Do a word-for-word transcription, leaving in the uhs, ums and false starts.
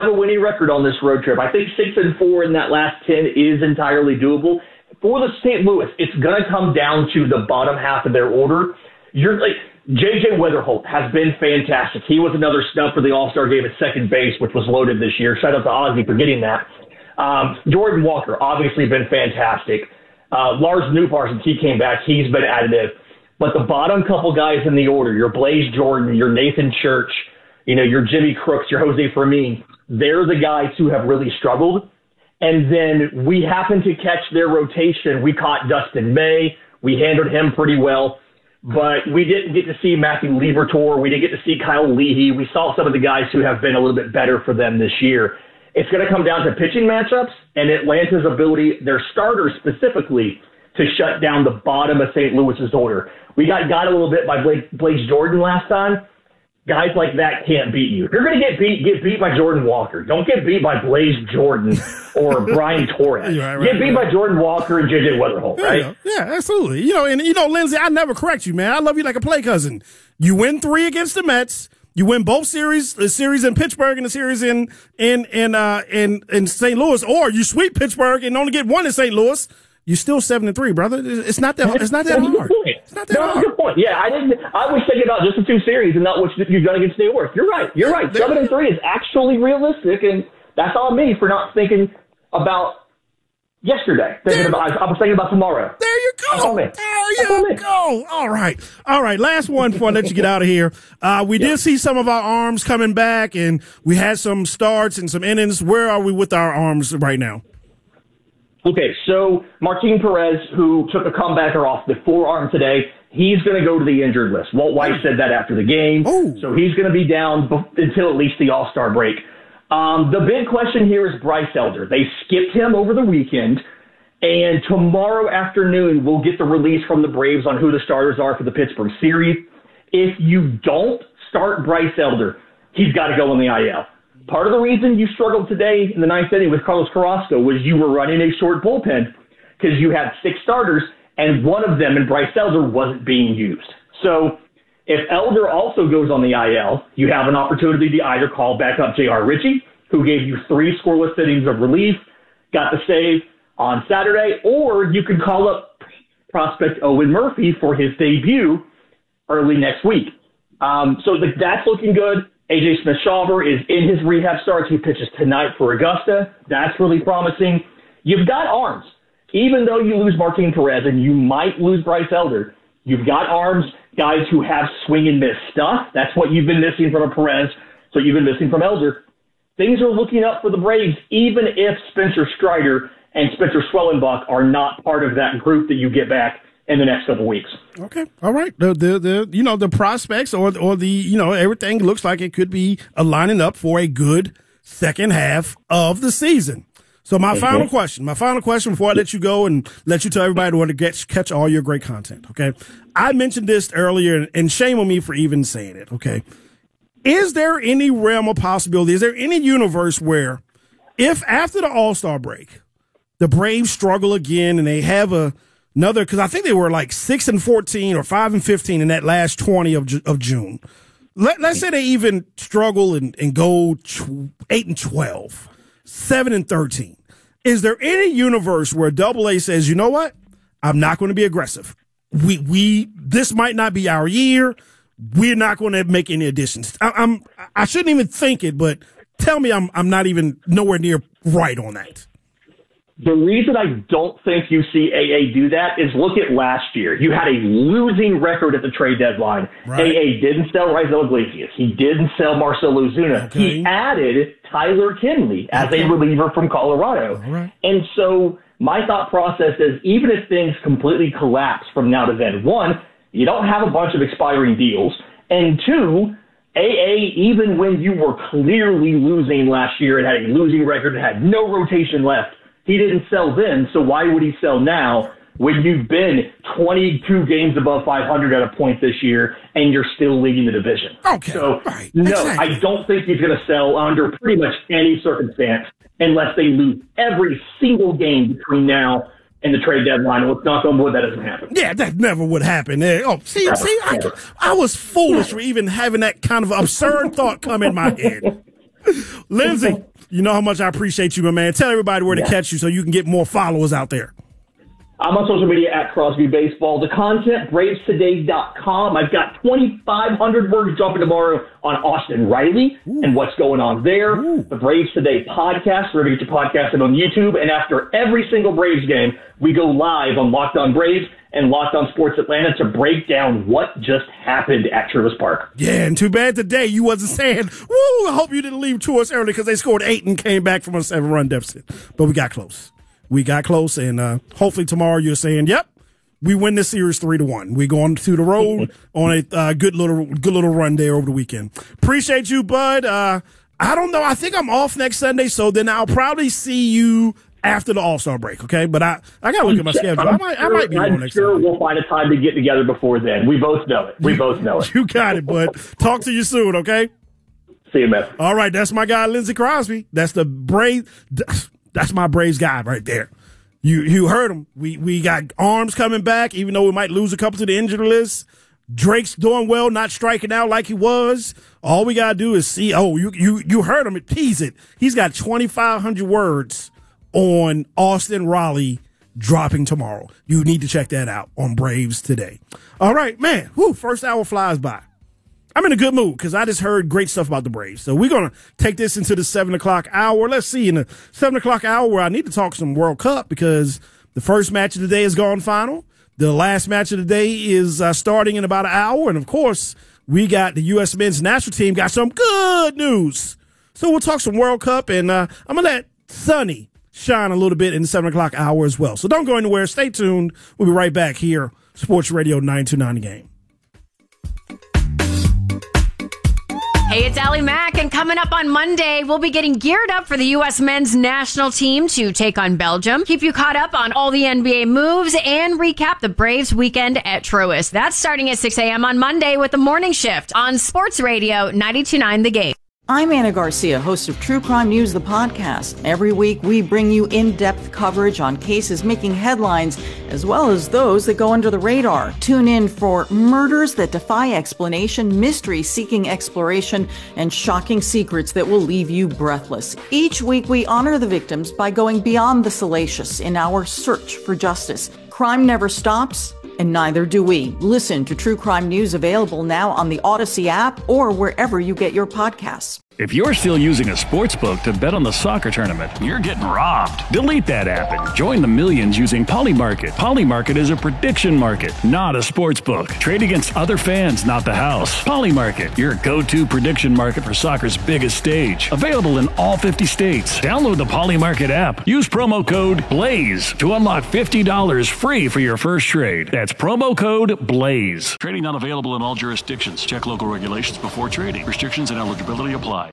have a winning record on this road trip. I think six and four in that last ten is entirely doable. For the Saint Louis, it's going to come down to the bottom half of their order. You're like J J Weatherholt has been fantastic. He was another snub for the All-Star game at second base, which was loaded this year. Shout out to Ozzie for getting that. Um, Jordan Walker, obviously been fantastic. Uh, Lars Newbar, since he came back, he's been additive. But the bottom couple guys in the order, your Blaze Jordan, your Nathan Church, you know, your Jimmy Crooks, your Jose Fermin, they're the guys who have really struggled. And then we happened to catch their rotation. We caught Dustin May. We handled him pretty well. But we didn't get to see Matthew Liberatore. We didn't get to see Kyle Leahy. We saw some of the guys who have been a little bit better for them this year. It's going to come down to pitching matchups and Atlanta's ability, their starters specifically, to shut down the bottom of Saint Louis's order. We got got a little bit by Blake, Blaze Jordan last time. Guys like that can't beat you. If you're going to get beat, get beat by Jordan Walker. Don't get beat by Blaze Jordan or Brian Torres. Right, right, get beat right. by Jordan Walker and J J Weatherholt, right? Yeah, yeah, absolutely. You know, and you know, Lindsay, I never correct you, man. I love you like a play cousin. You win three against the Mets. You win both series, the series in Pittsburgh and the series in in in uh in in Saint Louis, or you sweep Pittsburgh and only get one in Saint Louis. You're still seven and three, brother. It's not that. It's not that hard. It's not that no, hard. Good point. Yeah, I didn't. I was thinking about just the two series and not what you've done against New York. You're right. You're right. Seven and three is actually realistic, and that's on me for not thinking about yesterday. Thinking about. I was thinking about tomorrow. There you go. There you go. All right. All right. Last one before I let you get out of here. Uh, we yeah. did see some of our arms coming back, and we had some starts and some innings. Where are we with our arms right now? Okay, so Martin Perez, who took a comebacker off the forearm today, he's going to go to the injured list. Walt White said that after the game, Ooh. so he's going to be down b- until at least the All-Star break. Um, the big question here is Bryce Elder. They skipped him over the weekend, and tomorrow afternoon we'll get the release from the Braves on who the starters are for the Pittsburgh series. If you don't start Bryce Elder, he's got to go on the I L. Part of the reason you struggled today in the ninth inning with Carlos Carrasco was you were running a short bullpen because you had six starters, and one of them, in Bryce Elder, wasn't being used. So if Elder also goes on the I L, you have an opportunity to either call back up J R. Ritchie, who gave you three scoreless innings of relief, got the save on Saturday, or you could call up prospect Owen Murphy for his debut early next week. Um, so the, that's looking good. A J Smith-Shawver is in his rehab starts. He pitches tonight for Augusta. That's really promising. You've got arms. Even though you lose Martin Perez and you might lose Bryce Elder, you've got arms, guys who have swing and miss stuff. That's what you've been missing from a Perez, so you've been missing from Elder. Things are looking up for the Braves, even if Spencer Strider and Spencer Schwellenbach are not part of that group that you get back in the next couple of weeks. Okay. All right. The, the, the, you know, the prospects or, or the, you know, everything looks like it could be aligning up for a good second half of the season. So my okay. final question, my final question before I let you go and let you tell everybody where to get, catch all your great content. Okay. I mentioned this earlier, and shame on me for even saying it. Okay. Is there any realm of possibility? Is there any universe where if after the All-Star break, the Braves struggle again and they have a, Another, because I think they were like six and fourteen or five and fifteen in that last twenty of of June. Let, let's say they even struggle and, and go tw- eight and twelve, seven and thirteen. Is there any universe where Double A says, you know what, I'm not going to be aggressive. We we this might not be our year. We're not going to make any additions. I, I'm I shouldn't even think it, but tell me I'm I'm not even nowhere near right on that. The reason I don't think you see A A do that is look at last year. You had a losing record at the trade deadline. Right. A A didn't sell Raisel Iglesias. He didn't sell Marcell Ozuna. Okay. He added Tyler Kinley as okay. a reliever from Colorado. Right. And so my thought process is even if things completely collapse from now to then, one, you don't have a bunch of expiring deals. And two, A A, even when you were clearly losing last year and had a losing record and had no rotation left, he didn't sell then, so why would he sell now when you've been twenty-two games above five hundred at a point this year and you're still leading the division? Okay. So, right. no, exactly. I don't think he's going to sell under pretty much any circumstance unless they lose every single game between now and the trade deadline. Let's knock on wood that doesn't happen. Yeah, that never would happen. Oh, see, never, see, I, I was foolish for even having that kind of absurd thought come in my head. Lindsay, You know how much I appreciate you, my man. Tell everybody where yeah. to catch you so you can get more followers out there. I'm on social media at Crosby Baseball. The content, braves today dot com. I've got twenty-five hundred words dropping tomorrow on Austin Riley Ooh. and what's going on there. Ooh. The Braves Today podcast, wherever you get your podcast, and on YouTube. And after every single Braves game, we go live on Locked On Braves and Locked On Sports Atlanta to break down what just happened at Truist Park. Yeah, and too bad today you wasn't saying, woo, I hope you didn't leave to us early because they scored eight and came back from a seven-run deficit. But we got close. We got close, and uh, hopefully tomorrow you're saying, "Yep, we win this series three to one." We're going to the road on a uh, good little, good little run there over the weekend. Appreciate you, bud. Uh, I don't know. I think I'm off next Sunday, so then I'll probably see you after the All-Star break. Okay, but I, I got to look at my schedule. I might, I might be I'm on next sure Sunday. We'll find a time to get together before then. We both know it. We both know it. You got it, bud. Talk to you soon. Okay. See you, man. All right, that's my guy, Lindsey Crosby. That's the Braves. That's my Braves guy right there. You you heard him. We we got arms coming back, even though we might lose a couple to the injury list. Drake's doing well, not striking out like he was. All we gotta do is see. Oh, you you you heard him. Tease it. He's got twenty-five hundred words on Austin Riley dropping tomorrow. You need to check that out on Braves Today. All right, man. Whew, first hour flies by. I'm in a good mood because I just heard great stuff about the Braves. So we're going to take this into the seven o'clock hour. Let's see, in the seven o'clock hour where I need to talk some World Cup because the first match of the day is gone final. The last match of the day is uh, starting in about an hour. And, of course, we got the U S men's national team got some good news. So we'll talk some World Cup, and uh, I'm going to let Sonny shine a little bit in the seven o'clock hour as well. So don't go anywhere. Stay tuned. We'll be right back here, Sports Radio nine two nine The Game. Hey, it's Allie Mack, and coming up on Monday, we'll be getting geared up for the U S men's national team to take on Belgium. Keep you caught up on all the N B A moves and recap the Braves weekend at Truist. That's starting at six a.m. on Monday with the morning shift on Sports Radio ninety-two point nine The Game. I'm Anna Garcia, host of True Crime News, the podcast. Every week, we bring you in-depth coverage on cases making headlines, as well as those that go under the radar. Tune in for murders that defy explanation, mystery seeking exploration, and shocking secrets that will leave you breathless. Each week, we honor the victims by going beyond the salacious in our search for justice. Crime never stops, and neither do we. Listen to True Crime News, available now on the Odyssey app or wherever you get your podcasts. If you're still using a sportsbook to bet on the soccer tournament, you're getting robbed. Delete that app and join the millions using Polymarket. Polymarket is a prediction market, not a sportsbook. Trade against other fans, not the house. Polymarket, your go-to prediction market for soccer's biggest stage. Available in all fifty states. Download the Polymarket app. Use promo code BLAZE to unlock fifty dollars free for your first trade. That's promo code BLAZE. Trading not available in all jurisdictions. Check local regulations before trading. Restrictions and eligibility apply.